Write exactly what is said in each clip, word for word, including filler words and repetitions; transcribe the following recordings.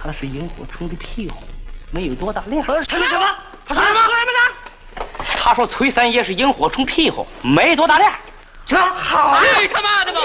他是萤火虫的屁股，没有多大量。 他说什么？他说什么？说什么呢？他说崔三爷是萤火虫屁股，没多大量。 这好， 这他妈的吧！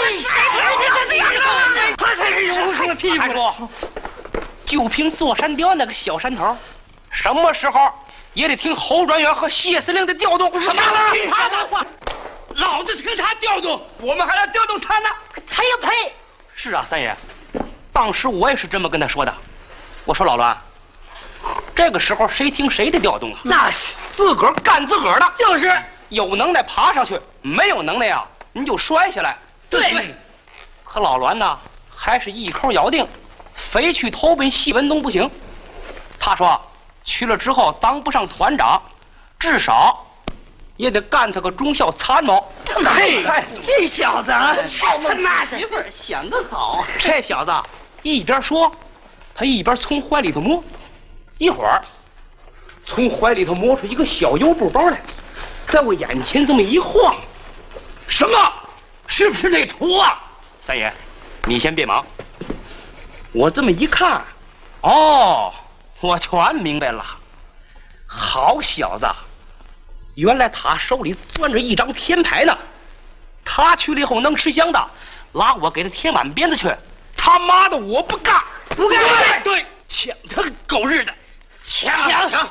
他才是萤火虫的屁股。 还说，就凭座山雕那个小山头，什么时候也得听侯专员和谢司令的调动。 什么？他的话，老子听他调动， 我们还要调动他呢。 他也配？ 是啊，三爷，当时我也是这么跟他说的。我说老栾，这个时候谁听谁的调动啊？ 那是自个儿干自个儿的， 就是有能耐爬上去，没有能耐啊，你就摔下来。 对。 对可老栾呢，还是一口咬定，非去投奔西文东不行。他说去了之后当不上团长，至少也得干他个中校参谋。 嘿，这小子啊，他妈的媳妇儿想得好。这小子一边说，他一边从怀里头摸，一会儿从怀里头摸出一个小油布包来，在我眼前这么一晃。 什么？是不是那图啊？ 三爷，你先别忙。我这么一看，哦，我全明白了。好小子，原来他手里攥着一张天牌呢。他去了以后能吃香的，拉我给他贴满鞭子去。他妈的，我不干， 不干！ 对，抢他个狗日的，抢抢抢！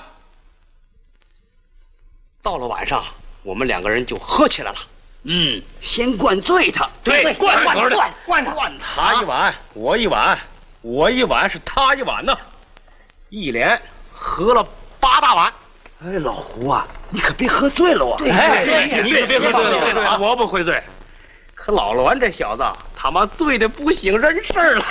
到了晚上，我们两个人就喝起来了。 嗯，先灌醉他。 对，灌灌灌灌灌灌他一碗，我一碗，我一碗是他一碗呢， 一连喝了八大碗。 哎，老胡啊，你可别喝醉了啊！ 哎， 对，你可别喝醉了，我不会醉。 可老栾这小子他妈醉得不省人事了。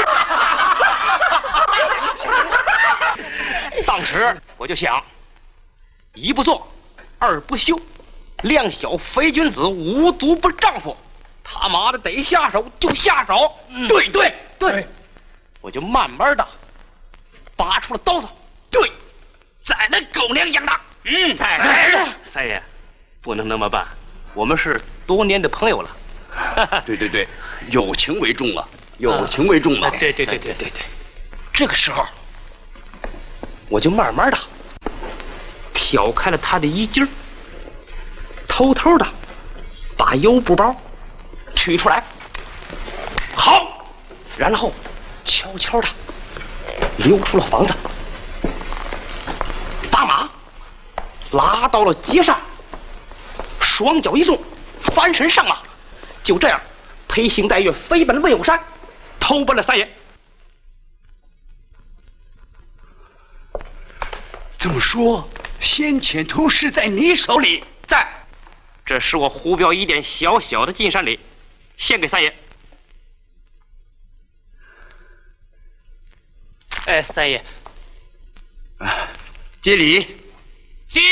当时我就想，一不做，二不休，两小非君子，无足不丈夫。他妈的得下手就下手。 嗯、 对对对，我就慢慢的拔出了刀子。对，再来狗娘养他。嗯，哎，三爷，不能那么办，我们是多年的朋友了。 对对对，友情为重了，友情为重了。 对对对对对对，这个时候，我就慢慢的挑开了他的衣襟，偷偷的把油布包取出来，好，然后悄悄的溜出了房子，把马拉到了街上，双脚一纵，翻身上马。就这样，披星戴月飞奔魏武山，偷奔了三爷。 这么说，先前图是在你手里？ 在，这是我胡彪一点小小的进山礼，献给三爷。哎，三爷， 接礼。